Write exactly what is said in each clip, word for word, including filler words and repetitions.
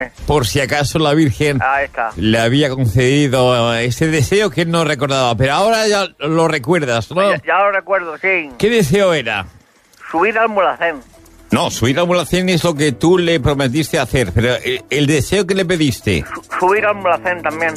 por si acaso la Virgen Ahí está. le había concedido ese deseo que él no recordaba, pero ahora ya lo recuerdas, ¿no? Ya, ya lo recuerdo, sí. ¿Qué deseo era? Subir al Mulhacén. No, subir al Mulhacén es lo que tú le prometiste hacer, pero el, el deseo que le pediste. Su- subir al Mulhacén también.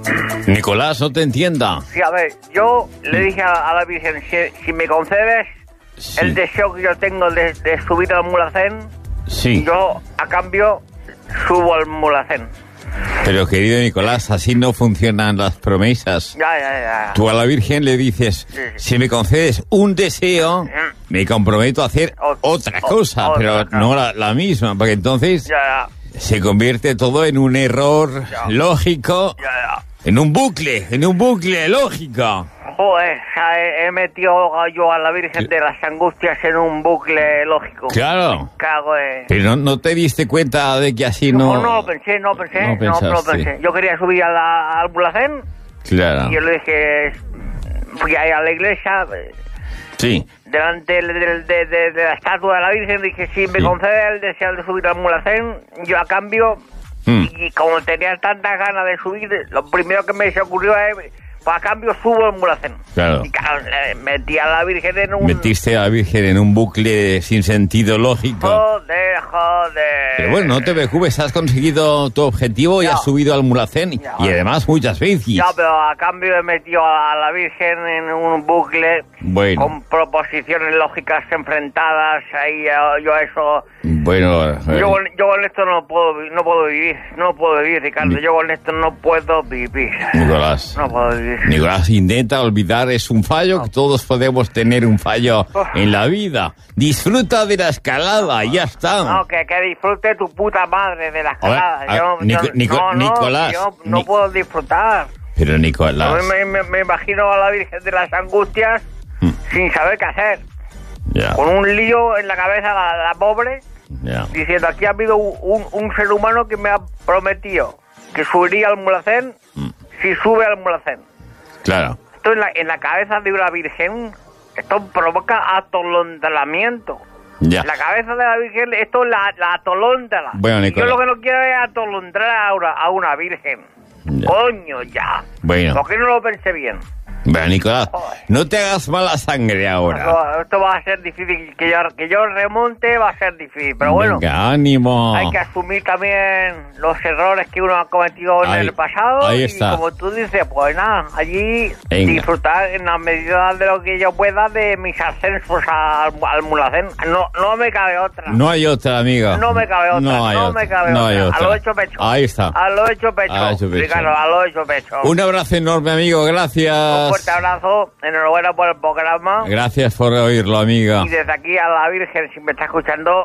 Nicolás, no te entienda. Sí, a ver, yo le dije a, a la Virgen, si, si me concedes Sí. el deseo que yo tengo de, de subir al Mulhacén, Sí, yo a cambio subo al Mulhacén. pero querido Nicolás, así no funcionan las promesas. Ya, ya, ya. Tú a la Virgen le dices, Sí, sí. si me concedes un deseo, me comprometo a hacer O- otra o- cosa, otra, pero claro. no la, la misma, porque entonces Ya, se convierte todo en un error Ya. lógico, ya, ya. en un bucle, en un bucle lógico. Joder, o sea, he, he metido yo a la Virgen de las Angustias en un bucle lógico. Claro. Cago en... Pero no, no te diste cuenta de que así No, no... no lo pensé, no pensé, no no, no, lo pensaste. pensé. Yo quería subir a la, al Mulhacén Claro. y yo le dije, fui ahí a la iglesia, eh, Sí. delante de, de- de- de- de la estatua de la Virgen, dije, si me Sí. concede el deseo de subir al Mulhacén, yo a cambio, Mm. y como tenía tantas ganas de subir, lo primero que me se ocurrió es, pues a cambio subo al Mulhacén. Claro. Y claro, le metí a la Virgen en un... Metiste a la Virgen en un bucle sin sentido lógico. Joder, joder. Pero bueno, no te preocupes, has conseguido tu objetivo y Ya. has subido al Mulhacén. Ya. Y además muchas veces. Ya, pero a cambio he metido a la Virgen en un bucle Bueno. con proposiciones lógicas enfrentadas. Ahí yo, yo eso... Bueno, eh, Yo, con- yo con esto no puedo, vi- no puedo vivir, no puedo vivir, Ricardo. Ni- Yo con esto no puedo vivir. Nicolás. No puedo vivir. Nicolás, intenta olvidar, es un fallo, que todos podemos tener un fallo Oh. en la vida. Disfruta de la escalada, ya está. No, que, que disfrute tu puta madre de la A ver, escalada. a- Yo, Nico- yo- Nico- no, no, Nicolás, yo no Ni- puedo disfrutar. Pero Nicolás, Yo me, me- me imagino a la Virgen de las Angustias Mm. sin saber qué hacer. ya, Con un lío en la cabeza la, la pobre, ya. diciendo, aquí ha habido un, un ser humano que me ha prometido que subiría al Mulhacén Mm. si sube al Mulhacén. Claro. Esto en la, en la cabeza de una virgen, esto provoca atolondramiento. Ya. La cabeza de la virgen, esto la, la atolóndra. Bueno, Y yo Nicolás. lo que no quiero es atolondrar a una, a una virgen. Ya. Coño, ya. Bueno. ¿Por qué no lo pensé bien? Bueno, Nicolás, no te hagas mala sangre ahora. Esto, esto va a ser difícil, que yo, que yo remonte va a ser difícil, pero bueno. Venga, ánimo. Hay que asumir también los errores que uno ha cometido en Ahí- el pasado. ahí y está. como tú dices, pues nada, allí Venga. disfrutar en la medida de lo que yo pueda de mis ascensos al, al Mulhacén. No, no me cabe otra. No hay otra, amigo. No me cabe otra. No hay no otra. me cabe no otra. hay otra. A lo hecho pecho. Ahí está. A lo hecho pecho. A lo hecho pecho. Ricardo, a lo hecho pecho. Un abrazo enorme, amigo. Gracias. Un fuerte abrazo. Enhorabuena por el programa. Gracias por oírlo, amigo. Y desde aquí a la Virgen, si me está escuchando,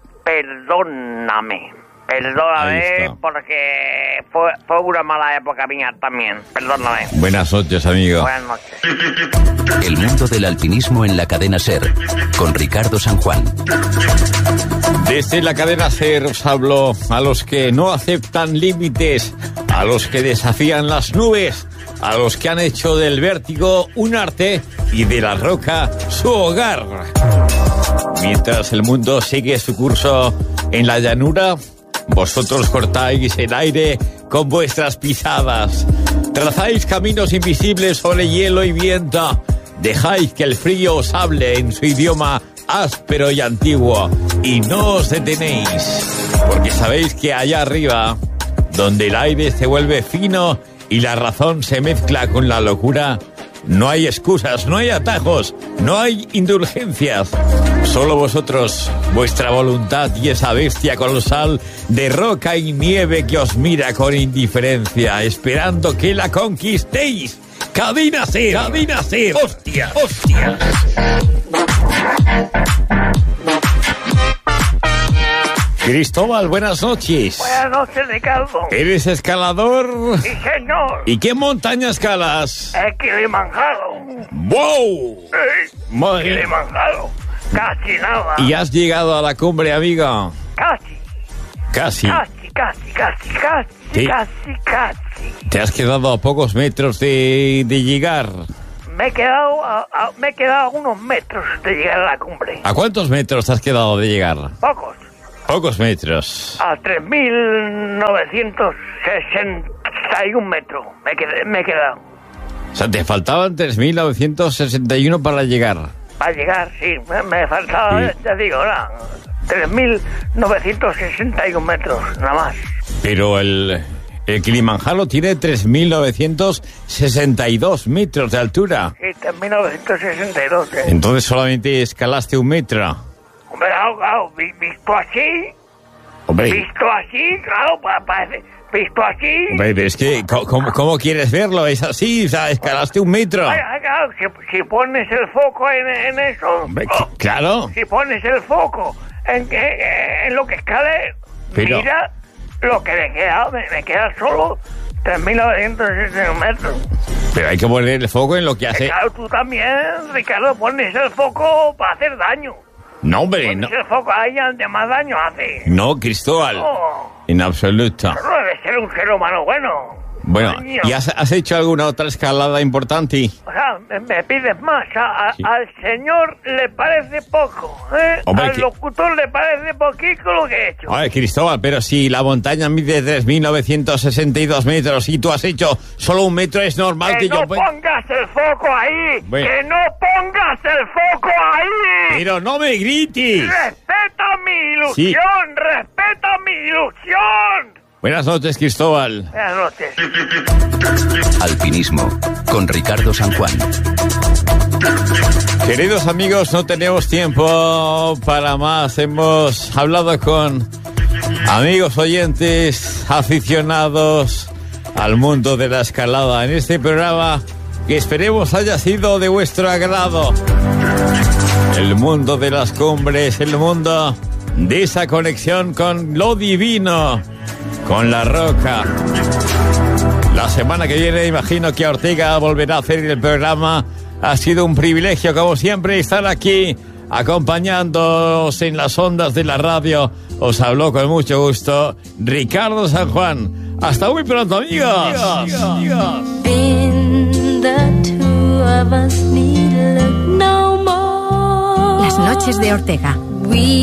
perdóname. Ahí Perdóname está. porque fue, fue una mala época mía también. Perdóname. Buenas noches, amigo. Buenas noches. El mundo del alpinismo en la cadena SER, con Ricardo San Juan. Desde la cadena SER os hablo a los que no aceptan límites, a los que desafían las nubes, a los que han hecho del vértigo un arte y de la roca su hogar. Mientras el mundo sigue su curso en la llanura, vosotros cortáis el aire con vuestras pisadas. Trazáis caminos invisibles sobre hielo y viento. Dejáis que el frío os hable en su idioma áspero y antiguo. Y no os detenéis, porque sabéis que allá arriba, donde el aire se vuelve fino y la razón se mezcla con la locura, no hay excusas, no hay atajos, no hay indulgencias. Solo vosotros, vuestra voluntad y esa bestia colosal de roca y nieve que os mira con indiferencia, esperando que la conquistéis. ¡Cadena SER! ¡Cadena SER! ¡Hostia! ¡Hostia! Cristóbal, buenas noches. Buenas noches, Ricardo. ¿Eres escalador? Sí, señor. ¿Y qué montaña escalas? El Kilimanjaro. ¡Wow! Sí, Madre- Kilimanjaro. Casi nada. ¿Y has llegado a la cumbre, amiga? Casi, Casi. casi, casi, casi, casi, Sí. casi, casi. Te has quedado a pocos metros de, de llegar. Me he quedado a, a- me he quedado a unos metros de llegar a la cumbre. ¿A cuántos metros te has quedado de llegar? Pocos. Pocos metros. A tres mil novecientos sesenta y un metros me quedé, me he quedado. O sea, te faltaban tres mil novecientos sesenta y uno para llegar. Para llegar, sí, me, me faltaba, Sí. ya digo, nada, tres mil novecientos sesenta y un metros, nada más. Pero el, el Kilimanjaro tiene tres mil novecientos sesenta y dos metros de altura. Sí, tres mil novecientos sesenta y dos. ¿eh? Entonces solamente escalaste un metro. Hombre, claro, claro, vi- visto así, Hombre, visto así, claro, pa- parece, visto así. hombre, pero es que, co- ¿cómo, cómo quieres verlo? Es así, o sea, escalaste un metro. Ay, ay, claro, si, si pones el foco en, en eso, Hombre, oh, c- claro. si pones el foco en, en, en lo que escalé, Pero- mira lo que me queda, me, me queda solo tres mil novecientos sesenta y un metros. Pero hay que poner el foco en lo que hace... Claro, tú también, Ricardo, pones el foco para hacer daño. No, hombre, no. Pones el foco ahí donde más daño hace. No, Cristóbal. No, En absoluto. no debe ser un ser humano bueno. Bueno, Coño. ¿y has, has hecho alguna otra escalada importante? O sea, me, me pides más. A- a- Sí. Al señor le parece poco, ¿eh? Hombre, Al que- locutor le parece poquito lo que he hecho. Oye, Cristóbal, pero si la montaña mide tres mil novecientos sesenta y dos metros y tú has hecho solo un metro, es normal que, que no yo... pues- pongas el foco ahí. Bueno. Que no pongas el foco ahí. Pero no me grites. Respeta mi ilusión. Respeta mi ilusión. Buenas noches, Cristóbal. Buenas noches. Alpinismo con Ricardo San Juan. Queridos amigos, no tenemos tiempo para más. Hemos hablado con amigos oyentes, aficionados al mundo de la escalada en este programa que esperemos haya sido de vuestro agrado. El mundo de las cumbres, el mundo de esa conexión con lo divino, con la roca. La semana que viene imagino que Ortega volverá a hacer el programa. Ha sido un privilegio, como siempre, estar aquí acompañándoos en las ondas de la radio. Os habló con mucho gusto Ricardo San Juan. Hasta muy pronto, amigos. Las noches de Ortega.